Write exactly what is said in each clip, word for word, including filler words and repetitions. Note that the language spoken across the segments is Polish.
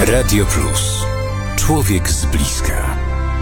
Radio Plus. Człowiek z bliska.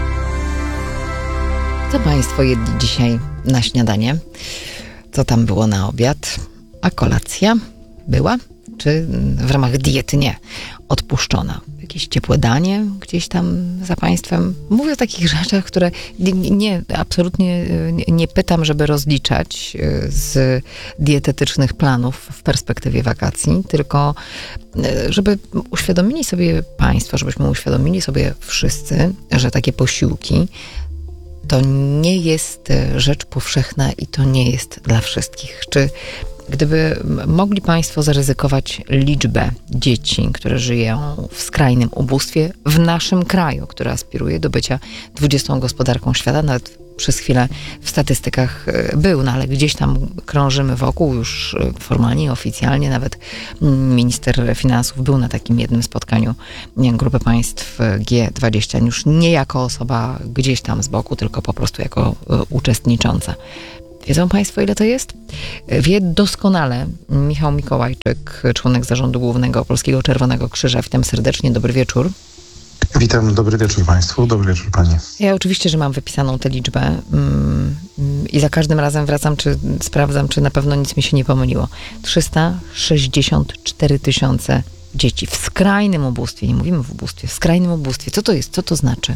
Co Państwo jedli dzisiaj na śniadanie? Co tam było na obiad? A kolacja była? Czy w ramach diety nie? Odpuszczona. Jakieś ciepłe danie gdzieś tam za Państwem? Mówię o takich rzeczach, które nie, nie absolutnie nie, nie pytam, żeby rozliczać z dietetycznych planów w perspektywie wakacji, tylko żeby uświadomili sobie Państwo, żebyśmy uświadomili sobie wszyscy, że takie posiłki to nie jest rzecz powszechna i to nie jest dla wszystkich. Czy gdyby mogli Państwo zaryzykować liczbę dzieci, które żyją w skrajnym ubóstwie w naszym kraju, który aspiruje do bycia dwudziestą gospodarką świata, nawet przez chwilę w statystykach był, no ale gdzieś tam krążymy wokół, już formalnie, oficjalnie, nawet minister finansów był na takim jednym spotkaniu grupy państw G dwadzieścia, już nie jako osoba gdzieś tam z boku, tylko po prostu jako uczestnicząca. Wiedzą Państwo, ile to jest? Wie doskonale Michał Mikołajczyk, członek zarządu głównego Polskiego Czerwonego Krzyża. Witam serdecznie, dobry wieczór. Witam, dobry wieczór Państwu, dobry wieczór Pani. Ja oczywiście, że mam wypisaną tę liczbę i za każdym razem wracam, czy sprawdzam, czy na pewno nic mi się nie pomyliło. trzysta sześćdziesiąt cztery tysiące dzieci w skrajnym ubóstwie, nie mówimy w ubóstwie, w skrajnym ubóstwie. Co to jest? Co to znaczy?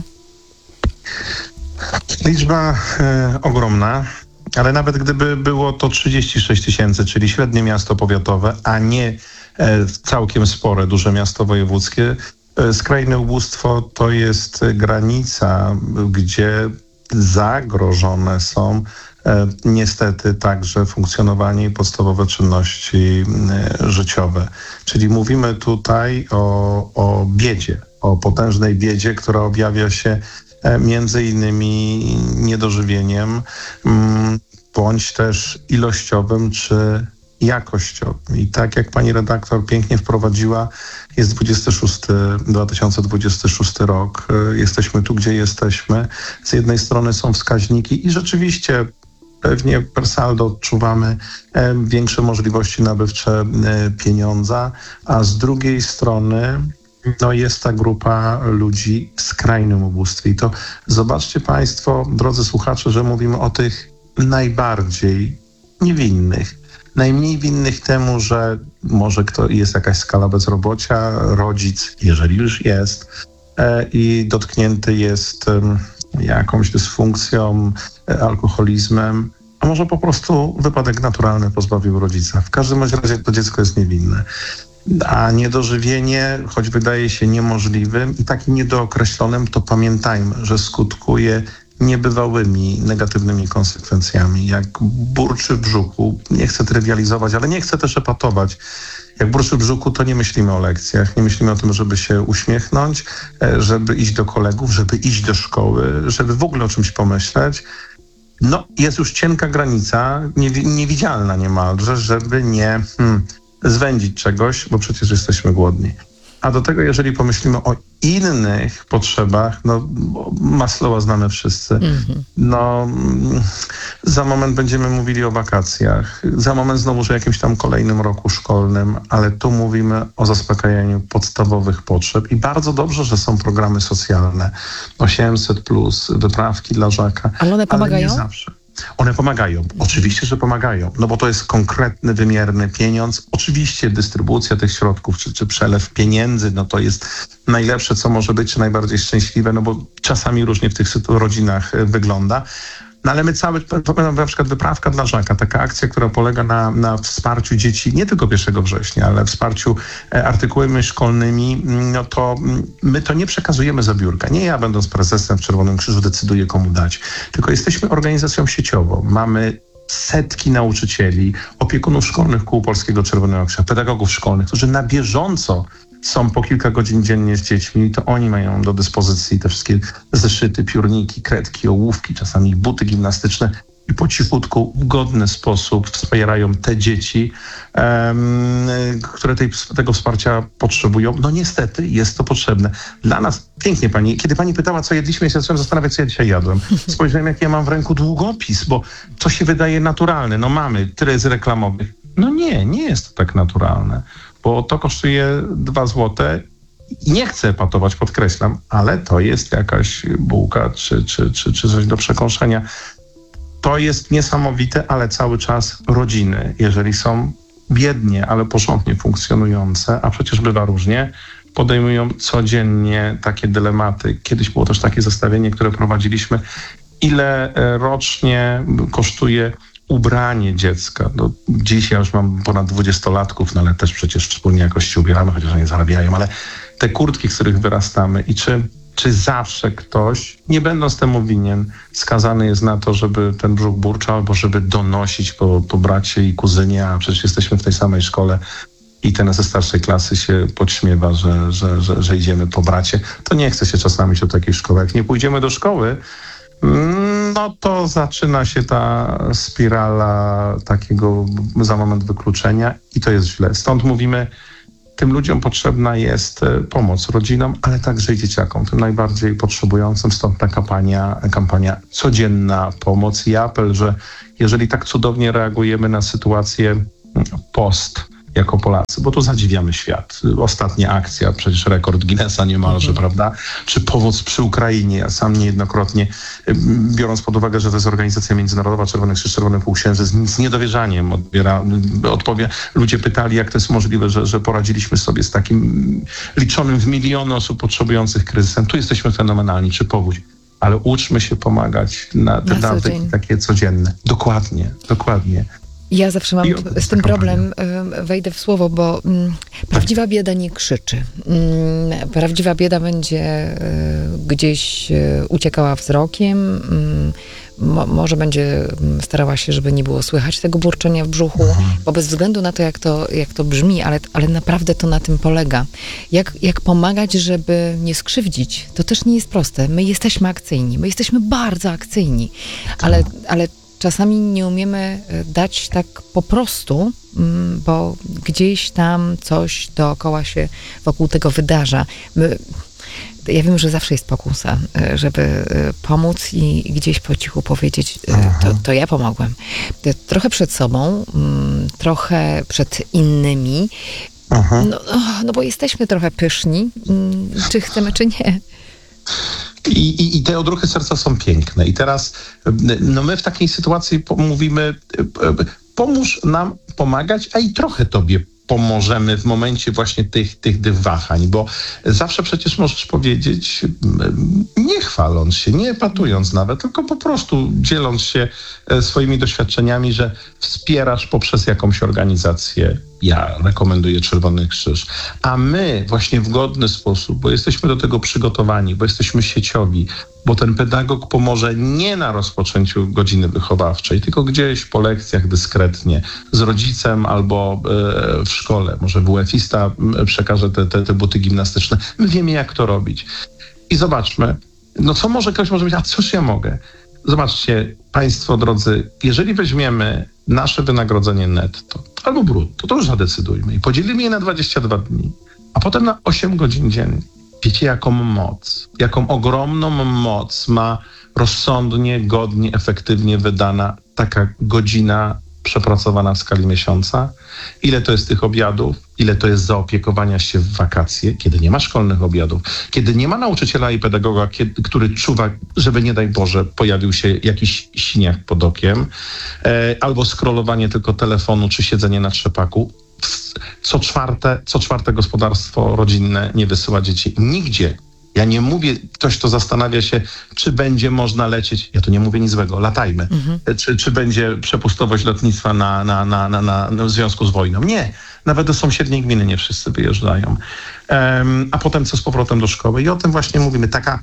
Liczba e, ogromna. Ale nawet gdyby było to trzydzieści sześć tysięcy, czyli średnie miasto powiatowe, a nie e, całkiem spore, duże miasto wojewódzkie, e, skrajne ubóstwo to jest granica, gdzie zagrożone są e, niestety także funkcjonowanie i podstawowe czynności e, życiowe. Czyli mówimy tutaj o, o biedzie, o potężnej biedzie, która objawia się między innymi niedożywieniem, bądź też ilościowym czy jakościowym. I tak jak pani redaktor pięknie wprowadziła, jest dwa tysiące dwudziesty szósty rok, jesteśmy tu, gdzie jesteśmy. Z jednej strony są wskaźniki i rzeczywiście pewnie per saldo odczuwamy większe możliwości nabywcze pieniądza, a z drugiej strony no jest ta grupa ludzi w skrajnym ubóstwie. I to zobaczcie Państwo, drodzy słuchacze, że mówimy o tych najbardziej niewinnych, najmniej winnych temu, że może kto jest jakaś skala bezrobocia, rodzic, jeżeli już jest, e, i dotknięty jest e, jakąś dysfunkcją, e, alkoholizmem, a może po prostu wypadek naturalny pozbawił rodzica. W każdym razie to dziecko jest niewinne. A niedożywienie, choć wydaje się niemożliwym i takim niedookreślonym, to pamiętajmy, że skutkuje niebywałymi negatywnymi konsekwencjami. Jak burczy w brzuchu, nie chcę trywializować, ale nie chcę też epatować. Jak burczy w brzuchu, to nie myślimy o lekcjach, nie myślimy o tym, żeby się uśmiechnąć, żeby iść do kolegów, żeby iść do szkoły, żeby w ogóle o czymś pomyśleć. No, jest już cienka granica, niewidzialna niemalże, żeby nie... Hmm, zwędzić czegoś, bo przecież jesteśmy głodni. A do tego, jeżeli pomyślimy o innych potrzebach, no Maslowa znamy wszyscy, mm-hmm. no za moment będziemy mówili o wakacjach, za moment znowuż o jakimś tam kolejnym roku szkolnym, ale tu mówimy o zaspokajaniu podstawowych potrzeb i bardzo dobrze, że są programy socjalne, osiemset plus, wyprawki dla Żaka. Ale one pomagają? Ale nie zawsze. One pomagają. Oczywiście, że pomagają, no bo to jest konkretny, wymierny pieniądz. Oczywiście dystrybucja tych środków, czy, czy przelew pieniędzy, no to jest najlepsze, co może być, czy najbardziej szczęśliwe, no bo czasami różnie w tych rodzinach wygląda. No ale my cały, na przykład wyprawka dla Żaka, taka akcja, która polega na, na wsparciu dzieci, nie tylko pierwszego września, ale wsparciu artykułami szkolnymi, no to my to nie przekazujemy za biurka. Nie ja, będąc prezesem w Czerwonym Krzyżu, decyduję, komu dać, tylko jesteśmy organizacją sieciową. Mamy setki nauczycieli, opiekunów szkolnych Kół Polskiego Czerwonego Krzyża, pedagogów szkolnych, którzy na bieżąco są po kilka godzin dziennie z dziećmi, to oni mają do dyspozycji te wszystkie zeszyty, piórniki, kredki, ołówki, czasami buty gimnastyczne i po cichutku, w godny sposób wspierają te dzieci, um, które tej, tego wsparcia potrzebują. No niestety jest to potrzebne. Dla nas, pięknie pani, kiedy pani pytała, co jedliśmy, ja się zacząłem zastanawiać, co ja dzisiaj jadłem. Spojrzałem, jak ja mam w ręku długopis, bo to się wydaje naturalne. No mamy tyle z reklamowych. No nie, nie jest to tak naturalne, bo to kosztuje dwa złote Nie chcę epatować, podkreślam, ale to jest jakaś bułka czy, czy, czy, czy coś do przekąszenia. To jest niesamowite, ale cały czas rodziny, jeżeli są biednie, ale porządnie funkcjonujące, a przecież bywa różnie, podejmują codziennie takie dylematy. Kiedyś było też takie zestawienie, które prowadziliśmy. Ile rocznie kosztuje ubranie dziecka? No, dziś ja już mam ponad dwudziestolatków, no ale też przecież wspólnie jakoś się ubieramy, chociaż oni zarabiają, ale te kurtki, z których wyrastamy i czy, czy zawsze ktoś, nie będąc temu winien, skazany jest na to, żeby ten brzuch burczał albo żeby donosić po, po bracie i kuzynie, a przecież jesteśmy w tej samej szkole i ten ze starszej klasy się podśmiewa, że, że, że, że idziemy po bracie. To nie chce się czasami do takiej szkoły. Jak nie pójdziemy do szkoły, no to zaczyna się ta spirala takiego za moment wykluczenia i to jest źle. Stąd mówimy, tym ludziom potrzebna jest pomoc, rodzinom, ale także i dzieciakom, tym najbardziej potrzebującym. Stąd ta kampania, kampania Codzienna Pomoc i apel, że jeżeli tak cudownie reagujemy na sytuację post jako Polacy, bo tu zadziwiamy świat. Ostatnia akcja, przecież rekord Guinnessa niemalże, mhm. prawda? Czy pomoc przy Ukrainie. Ja sam niejednokrotnie, biorąc pod uwagę, że to jest organizacja międzynarodowa, Czerwony Krzyż, Czerwony Półksiężyc, z niedowierzaniem odbiera, odpowie. Ludzie pytali, jak to jest możliwe, że, że poradziliśmy sobie z takim liczonym w miliony osób potrzebujących kryzysem. Tu jesteśmy fenomenalni, czy powódź. Ale uczmy się pomagać na te na takie, takie codzienne. Dokładnie, dokładnie. Ja zawsze mam z tym problem, wejdę w słowo, bo mm, prawdziwa bieda nie krzyczy. Mm, prawdziwa bieda będzie y, gdzieś y, uciekała wzrokiem, y, mo, może będzie starała się, żeby nie było słychać tego burczenia w brzuchu, bo bez względu na to, jak to, jak to brzmi, ale, ale naprawdę to na tym polega. Jak, jak pomagać, żeby nie skrzywdzić, to też nie jest proste. My jesteśmy akcyjni, my jesteśmy bardzo akcyjni, ale, ale czasami nie umiemy dać tak po prostu, bo gdzieś tam coś dookoła się wokół tego wydarza. My, ja wiem, że zawsze jest pokusa, żeby pomóc i gdzieś po cichu powiedzieć, to, to ja pomogłem. Trochę przed sobą, trochę przed innymi, no, no bo jesteśmy trochę pyszni, czy chcemy, czy nie. I, i, I te odruchy serca są piękne. I teraz no my w takiej sytuacji mówimy, pomóż nam pomagać, a i trochę tobie pomożemy w momencie właśnie tych, tych, tych wahań, bo zawsze przecież możesz powiedzieć, nie chwaląc się, nie epatując nawet, tylko po prostu dzieląc się swoimi doświadczeniami, że wspierasz poprzez jakąś organizację. Ja rekomenduję Czerwony Krzyż. A my właśnie w godny sposób, bo jesteśmy do tego przygotowani, bo jesteśmy sieciowi, bo ten pedagog pomoże nie na rozpoczęciu godziny wychowawczej, tylko gdzieś po lekcjach dyskretnie, z rodzicem albo e, w szkole. Może W F ista przekaże te, te, te buty gimnastyczne. My wiemy, jak to robić. I zobaczmy, no co może ktoś może powiedzieć, a cóż ja mogę? Zobaczcie, państwo drodzy, jeżeli weźmiemy nasze wynagrodzenie netto albo brutto, to już zadecydujmy i podzielimy je na dwadzieścia dwa dni, a potem na osiem godzin dziennie. Wiecie, jaką moc, jaką ogromną moc ma rozsądnie, godnie, efektywnie wydana taka godzina przepracowana w skali miesiąca? Ile to jest tych obiadów? Ile to jest zaopiekowania się w wakacje, kiedy nie ma szkolnych obiadów, kiedy nie ma nauczyciela i pedagoga, kiedy, który czuwa, żeby nie daj Boże pojawił się jakiś siniak pod okiem, e, albo scrollowanie tylko telefonu, czy siedzenie na trzepaku. Co czwarte, co czwarte gospodarstwo rodzinne nie wysyła dzieci nigdzie. Ja nie mówię, ktoś, kto zastanawia się, czy będzie można lecieć, ja tu nie mówię nic złego, latajmy, mhm. czy, czy będzie przepustowość lotnictwa na, na, na, na, na, na w związku z wojną. Nie, nawet do sąsiedniej gminy nie wszyscy wyjeżdżają. Um, a potem co z powrotem do szkoły i o tym właśnie mówimy. Taka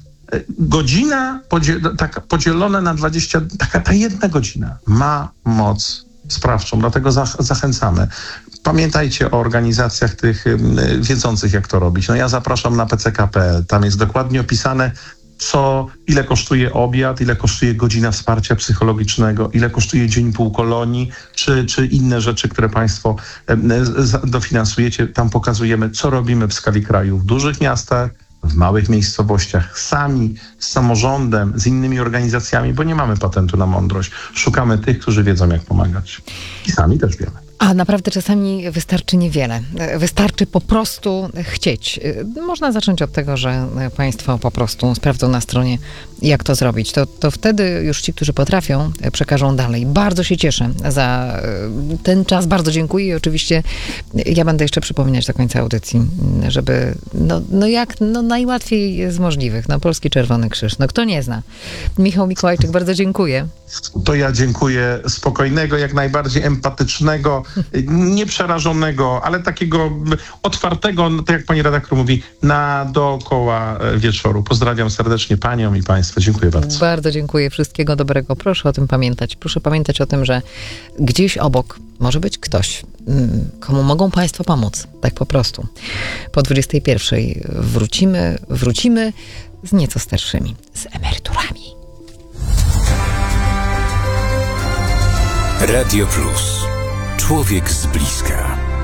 godzina podziel, taka podzielona na dwadzieścia, taka ta jedna godzina ma moc sprawczą, dlatego za, zachęcamy. Pamiętajcie o organizacjach tych wiedzących, jak to robić. No ja zapraszam na p c k kropka p l. Tam jest dokładnie opisane, co, ile kosztuje obiad, ile kosztuje godzina wsparcia psychologicznego, ile kosztuje dzień półkolonii, czy, czy inne rzeczy, które państwo dofinansujecie. Tam pokazujemy, co robimy w skali kraju, w dużych miastach, w małych miejscowościach, sami, z samorządem, z innymi organizacjami, bo nie mamy patentu na mądrość. Szukamy tych, którzy wiedzą, jak pomagać. I sami też wiemy. A naprawdę czasami wystarczy niewiele. Wystarczy po prostu chcieć. Można zacząć od tego, że państwo po prostu sprawdzą na stronie, jak to zrobić. To, to wtedy już ci, którzy potrafią, przekażą dalej. Bardzo się cieszę za ten czas. Bardzo dziękuję i oczywiście ja będę jeszcze przypominać do końca audycji, żeby no, no jak no najłatwiej z możliwych. No Polski Czerwony Krzyż. No kto nie zna? Michał Mikołajczyk, bardzo dziękuję. To ja dziękuję, spokojnego, jak najbardziej empatycznego, nieprzerażonego, ale takiego otwartego, no, tak jak pani redaktor mówi, na dookoła wieczoru. Pozdrawiam serdecznie panią i państwa. Dziękuję bardzo. Bardzo dziękuję. Wszystkiego dobrego. Proszę o tym pamiętać. Proszę pamiętać o tym, że gdzieś obok może być ktoś, komu mogą państwo pomóc. Tak po prostu. Po dwudziestej pierwszej wrócimy, wrócimy z nieco starszymi, z emeryturami. Radio Plus. Człowiek z bliska.